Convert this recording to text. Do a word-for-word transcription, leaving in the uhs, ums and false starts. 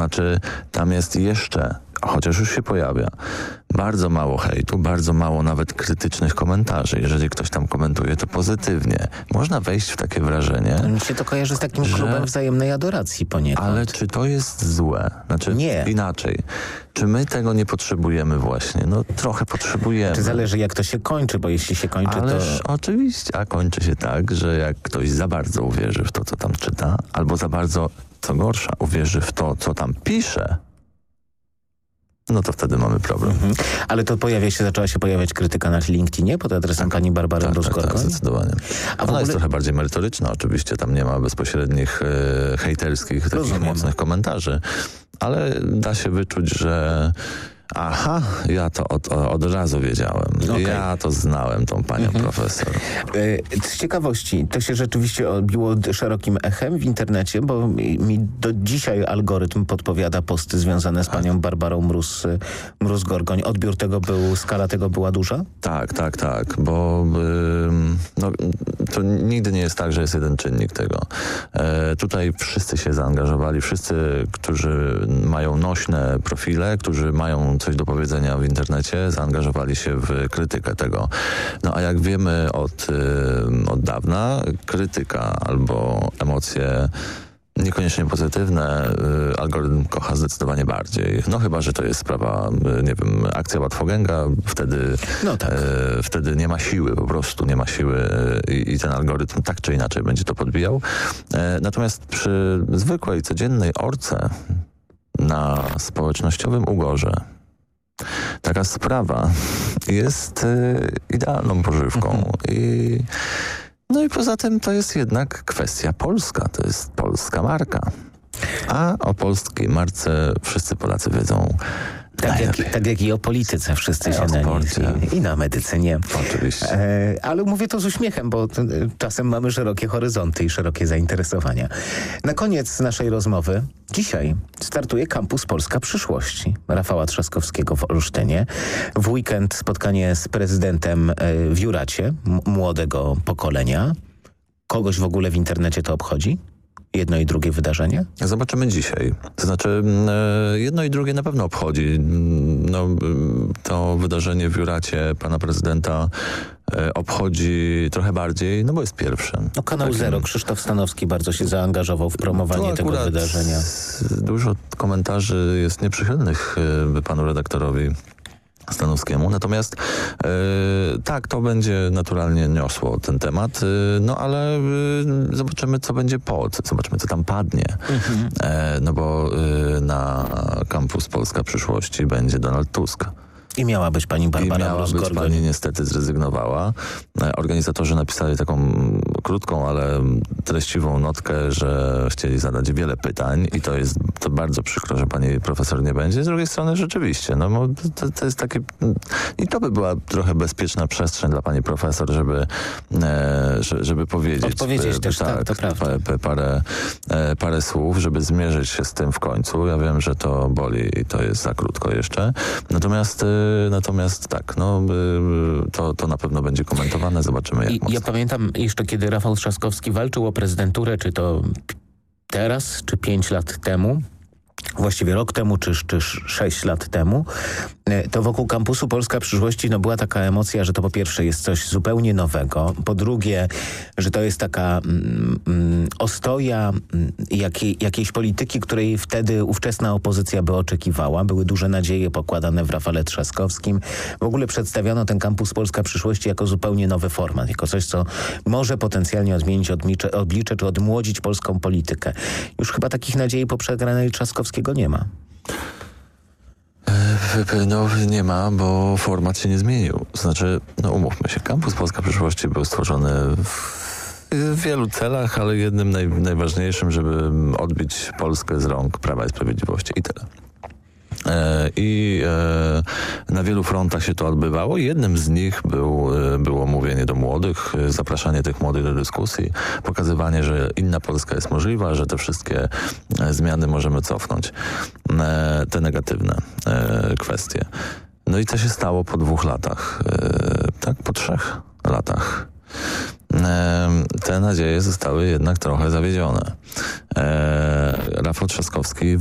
znaczy tam jest jeszcze, chociaż już się pojawia, bardzo mało hejtu, bardzo mało nawet krytycznych komentarzy. Jeżeli ktoś tam komentuje, to pozytywnie. Można wejść w takie wrażenie, Mi się to kojarzy z takim że... klubem wzajemnej adoracji poniekąd. Ale czy to jest złe? Znaczy Nie. Inaczej. Czy my tego nie potrzebujemy właśnie? No trochę potrzebujemy. Czy zależy jak to się kończy, bo jeśli się kończy, Ależ to... oczywiście, a kończy się tak, że jak ktoś za bardzo uwierzy w to, co tam czyta, albo za bardzo, co gorsza, uwierzy w to, co tam pisze, no to wtedy mamy problem. Mhm. Ale to pojawia się, zaczęła się pojawiać krytyka na LinkedInie pod adresem Tak. pani Barbary Tak, tak, tak, Mróz-Gorgoń? zdecydowanie. A Ona w ogóle... jest trochę bardziej merytoryczna oczywiście, tam nie ma bezpośrednich e, hejterskich, takich Rozumiem. mocnych komentarzy, ale da się wyczuć, że aha, ja to od, od razu wiedziałem. Okay. Ja to znałem, tą panią Mhm. profesor. Z ciekawości, to się rzeczywiście odbiło szerokim echem w internecie, bo mi, mi do dzisiaj algorytm podpowiada posty związane z panią Barbarą Mróz, Mróz-Gorgoń. Odbiór tego był, skala tego była duża? Tak, tak, tak, bo ym, no, to nigdy nie jest tak, że jest jeden czynnik tego. E, tutaj wszyscy się zaangażowali, wszyscy, którzy mają nośne profile, którzy mają coś do powiedzenia w internecie, zaangażowali się w krytykę tego. No a jak wiemy od, y, od dawna, krytyka albo emocje niekoniecznie pozytywne, y, algorytm kocha zdecydowanie bardziej. No chyba, że to jest sprawa, y, nie wiem, akcja łatwogęga, wtedy, No tak. y, wtedy nie ma siły, po prostu nie ma siły y, i ten algorytm tak czy inaczej będzie to podbijał. Y, natomiast przy zwykłej, codziennej orce na społecznościowym ugorze taka sprawa jest y, idealną pożywką. I, no i poza tym to jest jednak kwestia polska, to jest polska marka. A o polskiej marce wszyscy Polacy wiedzą Tak jak, tak jak i o polityce wszyscy I się o na niej sporcie. i na medycynie. Oczywiście. E, ale mówię to z uśmiechem, bo t, czasem mamy szerokie horyzonty i szerokie zainteresowania. Na koniec naszej rozmowy dzisiaj startuje Kampus Polska Przyszłości Rafała Trzaskowskiego w Olsztynie. W weekend spotkanie z prezydentem e, w Juracie, m- młodego pokolenia. Kogoś w ogóle w internecie to obchodzi? Jedno i drugie wydarzenie? Zobaczymy dzisiaj. To znaczy e, jedno i drugie na pewno obchodzi. No, to wydarzenie w Juracie pana prezydenta e, obchodzi trochę bardziej, no bo jest pierwsze. No Kanał Takim- Zero, Krzysztof Stanowski bardzo się zaangażował w promowanie Tu tego akurat wydarzenia. Dużo komentarzy jest nieprzychylnych e, panu redaktorowi Stanowskiemu. Natomiast e, tak, to będzie naturalnie niosło ten temat, e, no ale e, zobaczymy, co będzie po, co- zobaczymy, co tam padnie. Mhm. E, no bo e, na Kampus Polska Przyszłości będzie Donald Tusk. I miała być pani I Barbara miała być Mróz-Gorgoń. pani niestety zrezygnowała. E, Organizatorzy napisali taką krótką, ale treściwą notkę, że chcieli zadać wiele pytań i to jest to bardzo przykro, że pani profesor nie będzie. Z drugiej strony rzeczywiście, no bo to, to jest takie... I to by była trochę bezpieczna przestrzeń dla pani profesor, żeby, e, że- żeby powiedzieć... Odpowiedzieć e, też, tak, to prawda. pa- pa- parę, e, parę słów, żeby zmierzyć się z tym w końcu. Ja wiem, że to boli i to jest za krótko jeszcze. Natomiast, e, natomiast tak, no e, to, to na pewno będzie komentowane. Zobaczymy, jak I mocno. ja pamiętam jeszcze, kiedy Rafał Trzaskowski walczył o prezydenturę, czy to teraz, czy pięć lat temu, właściwie rok temu, czy, czy sześć lat temu, e, to wokół Kampusu Polska Przyszłości no, była taka emocja, że to po pierwsze jest coś zupełnie nowego, po drugie, że to jest taka mm, mm, ostoja mm, jakiej, jakiejś polityki, której wtedy ówczesna opozycja by oczekiwała. Były duże nadzieje pokładane w Rafale Trzaskowskim. W ogóle przedstawiono ten Kampus Polska Przyszłości jako zupełnie nowy format, jako coś, co może potencjalnie odmienić odlicze, oblicze, czy odmłodzić polską politykę. Już chyba takich nadziei po przegranej Trzaskowskiego nie ma. E, No nie ma, bo format się nie zmienił. Znaczy, no umówmy się, Kampus Polska Przyszłości był stworzony w w wielu celach, ale jednym naj, najważniejszym, żeby odbić Polskę z rąk Prawa i Sprawiedliwości i tyle. E, I e, na wielu frontach się to odbywało. Jednym z nich był, e, było mówienie do młodych, e, zapraszanie tych młodych do dyskusji, pokazywanie, że inna Polska jest możliwa, że te wszystkie e, zmiany możemy cofnąć. E, te negatywne e, kwestie. No i co się stało po dwóch latach? E, tak, po trzech latach. E, te nadzieje zostały jednak trochę zawiedzione. E, Rafał Trzaskowski